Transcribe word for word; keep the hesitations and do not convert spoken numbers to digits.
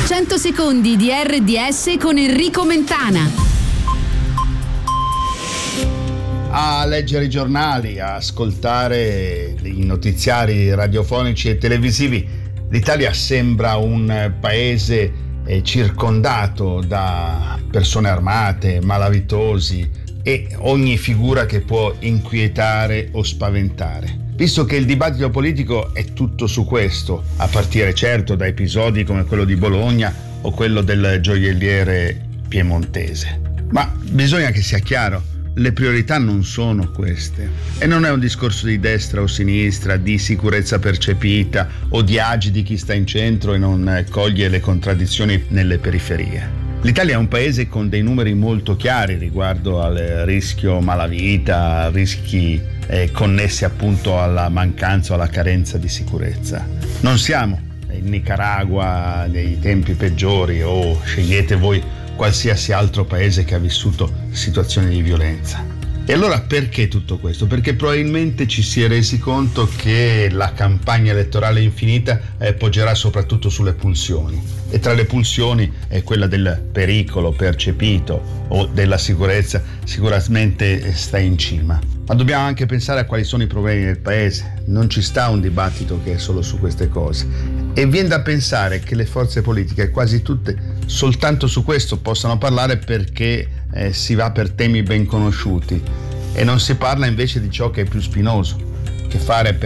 cento secondi di erre di esse con Enrico Mentana. A leggere i giornali, a ascoltare i notiziari radiofonici e televisivi, l'Italia sembra un paese circondato da persone armate, malavitosi e ogni figura che può inquietare o spaventare. Visto che il dibattito politico è tutto su questo, a partire certo da episodi come quello di Bologna o quello del gioielliere piemontese. Ma bisogna che sia chiaro, le priorità non sono queste. E non è un discorso di destra o sinistra, di sicurezza percepita o di agi di chi sta in centro e non coglie le contraddizioni nelle periferie. L'Italia è un paese con dei numeri molto chiari riguardo al rischio malavita, rischi eh, connessi appunto alla mancanza o alla carenza di sicurezza. Non siamo in Nicaragua dei tempi peggiori o scegliete voi qualsiasi altro paese che ha vissuto situazioni di violenza. E allora perché tutto questo? Perché probabilmente ci si è resi conto che la campagna elettorale infinita eh, poggerà soprattutto sulle pulsioni, e tra le pulsioni è quella del pericolo percepito o della sicurezza sicuramente sta in cima. Ma dobbiamo anche pensare a quali sono i problemi del paese. Non ci sta un dibattito che è solo su queste cose, e viene da pensare che le forze politiche, quasi tutte, soltanto su questo possano parlare perché eh, si va per temi ben conosciuti e non si parla invece di ciò che è più spinoso, che fare per